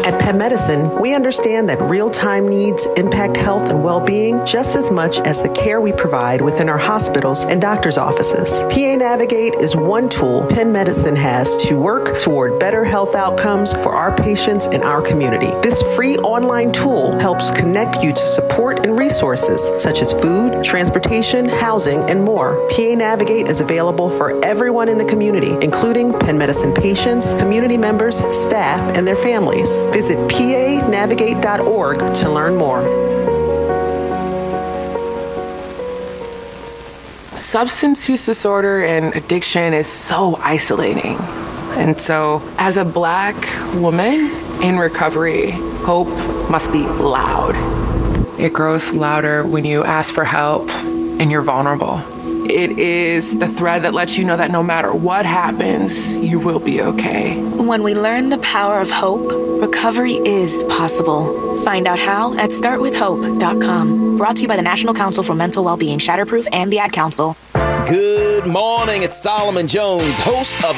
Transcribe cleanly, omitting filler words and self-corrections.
At Penn Medicine, we understand that real-time needs impact health and well-being just as much as the care we provide within our hospitals and doctors' offices. PA Navigate is one tool Penn Medicine has to work toward better health outcomes for our patients in our community. This free online tool helps connect you to support and resources such as food, transportation, housing, and more. PA Navigate is available for everyone in the community, including Penn Medicine patients, community members, staff, and their families. Visit panavigate.org to learn more. Substance use disorder and addiction is so isolating. And so, as a Black woman in recovery, hope must be loud. It grows louder when you ask for help and you're vulnerable. It is the thread that lets you know that no matter what happens, you will be okay. When we learn the power of hope, recovery is possible. Find out how at startwithhope.com. Brought to you by the National Council for Mental Wellbeing, Shatterproof, and the Ad Council. Good morning. It's Solomon Jones, host of